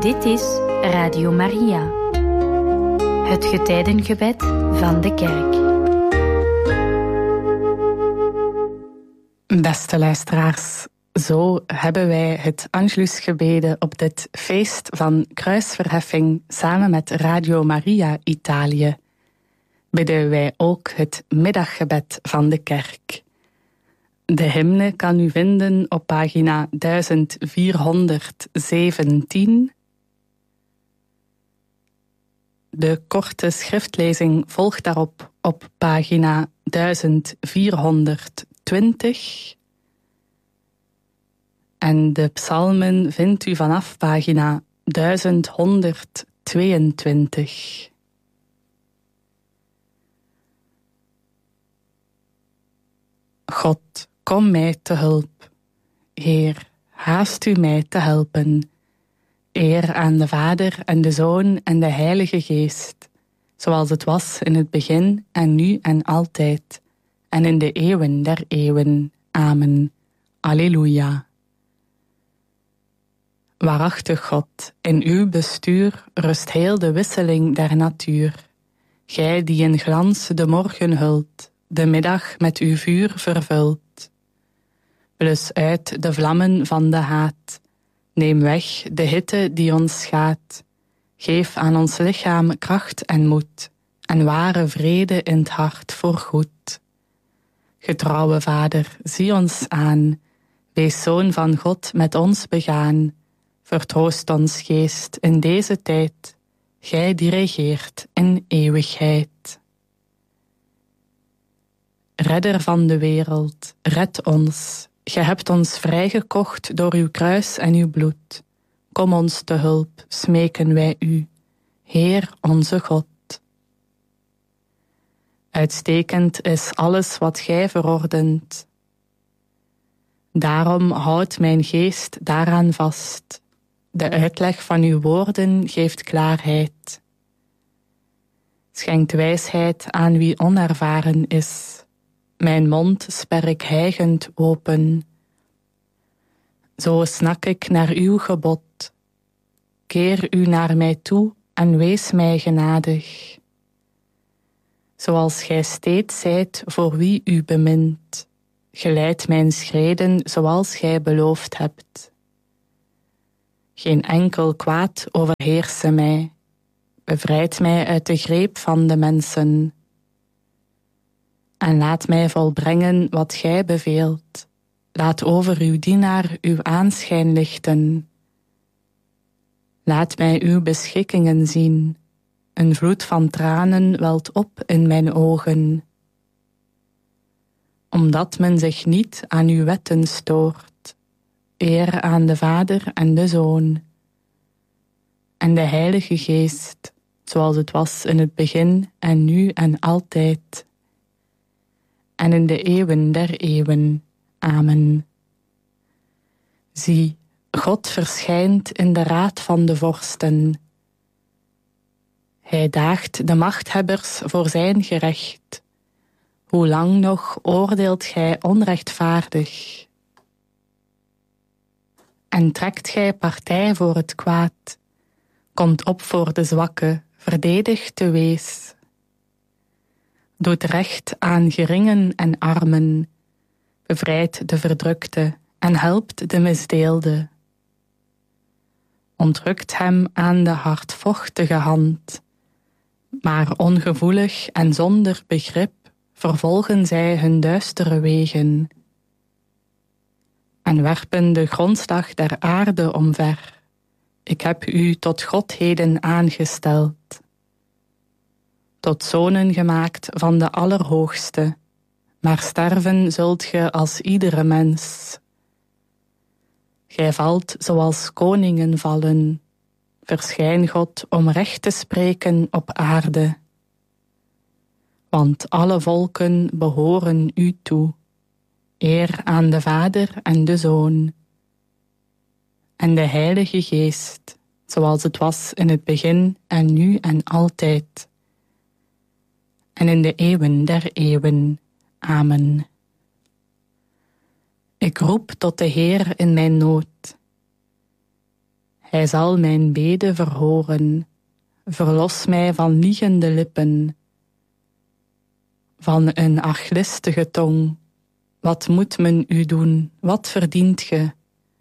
Dit is Radio Maria, het getijdengebed van de kerk. Beste luisteraars, zo hebben wij het Angelusgebeden op dit feest van kruisverheffing samen met Radio Maria Italië. Bidden wij ook het middaggebed van de kerk. De hymne kan u vinden op pagina 1417. De korte schriftlezing volgt daarop op pagina 1420. En de psalmen vindt u vanaf pagina 1122. God, kom mij te hulp. Heer, haast u mij te helpen. Eer aan de Vader en de Zoon en de Heilige Geest, zoals het was in het begin en nu en altijd, en in de eeuwen der eeuwen. Amen. Alleluia. Waarachtig God, in uw bestuur rust heel de wisseling der natuur. Gij die in glans de morgen hult, de middag met uw vuur vervult. Blus uit de vlammen van de haat. Neem weg de hitte die ons schaadt. Geef aan ons lichaam kracht en moed, en ware vrede in het hart voorgoed. Getrouwe Vader, zie ons aan. Wees Zoon van God met ons begaan. Vertroost ons geest in deze tijd. Gij die regeert in eeuwigheid. Redder van de wereld, red ons. Gij hebt ons vrijgekocht door uw kruis en uw bloed. Kom ons te hulp, smeken wij u, Heer onze God. Uitstekend is alles wat gij verordent. Daarom houdt mijn geest daaraan vast. De uitleg van uw woorden geeft klaarheid. Schenkt wijsheid aan wie onervaren is. Mijn mond sper ik hijgend open. Zo snak ik naar uw gebod. Keer u naar mij toe en wees mij genadig. Zoals gij steeds zijt voor wie u bemint. Geleid mijn schreden zoals gij beloofd hebt. Geen enkel kwaad overheerse mij. Bevrijd mij uit de greep van de mensen. En laat mij volbrengen wat gij beveelt. Laat over uw dienaar uw aanschijn lichten. Laat mij uw beschikkingen zien. Een vloed van tranen welt op in mijn ogen. Omdat men zich niet aan uw wetten stoort. Eer aan de Vader en de Zoon. En de Heilige Geest, zoals het was in het begin en nu en altijd. En in de eeuwen der eeuwen. Amen. Zie, God verschijnt in de raad van de vorsten. Hij daagt de machthebbers voor zijn gerecht. Hoe lang nog oordeelt gij onrechtvaardig? En trekt gij partij voor het kwaad? Komt op voor de zwakke, verdedigt de wees. Doet recht aan geringen en armen, bevrijdt de verdrukte en helpt de misdeelde. Ontrukt hem aan de hardvochtige hand, maar ongevoelig en zonder begrip vervolgen zij hun duistere wegen en werpen de grondslag der aarde omver. Ik heb u tot godheden aangesteld, tot zonen gemaakt van de Allerhoogste, maar sterven zult ge als iedere mens. Gij valt zoals koningen vallen, verschijn God om recht te spreken op aarde. Want alle volken behoren u toe, eer aan de Vader en de Zoon. En de Heilige Geest, zoals het was in het begin en nu en altijd. En in de eeuwen der eeuwen. Amen. Ik roep tot de Heer in mijn nood. Hij zal mijn bede verhoren. Verlos mij van liegende lippen, van een arglistige tong. Wat moet men u doen? Wat verdient ge?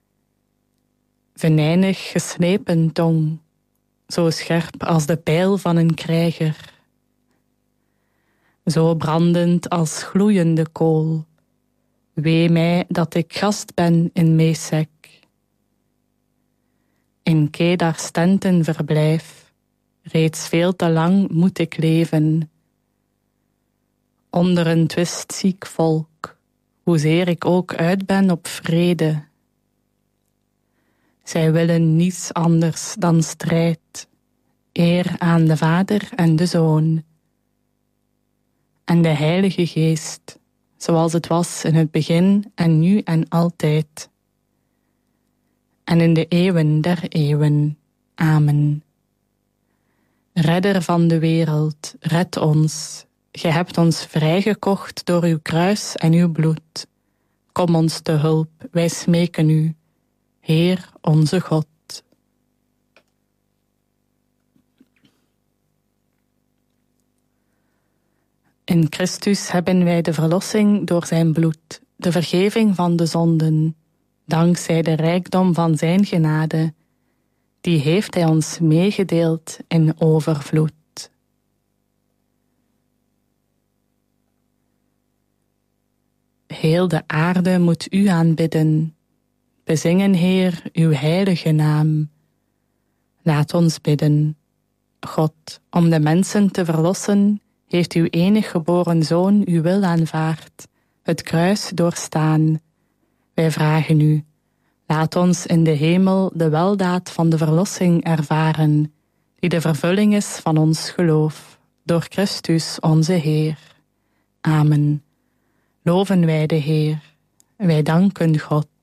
Venijnig geslepen tong, zo scherp als de pijl van een krijger. Zo brandend als gloeiende kool. Wee mij dat ik gast ben in Mesek. In Kedars tenten verblijf, reeds veel te lang moet ik leven. Onder een twistziek volk, hoezeer ik ook uit ben op vrede. Zij willen niets anders dan strijd, eer aan de Vader en de Zoon. En de Heilige Geest, zoals het was in het begin en nu en altijd. En in de eeuwen der eeuwen. Amen. Redder van de wereld, red ons. Gij hebt ons vrijgekocht door uw kruis en uw bloed. Kom ons te hulp, wij smeken u, Heer onze God. In Christus hebben wij de verlossing door zijn bloed, de vergeving van de zonden, dankzij de rijkdom van zijn genade, die heeft hij ons meegedeeld in overvloed. Heel de aarde moet u aanbidden. Bezingen, Heer, uw heilige naam. Laat ons bidden. God, om de mensen te verlossen, heeft uw enig geboren Zoon uw wil aanvaard, het kruis doorstaan. Wij vragen u, laat ons in de hemel de weldaad van de verlossing ervaren, die de vervulling is van ons geloof, door Christus onze Heer. Amen. Loven wij de Heer, wij danken God.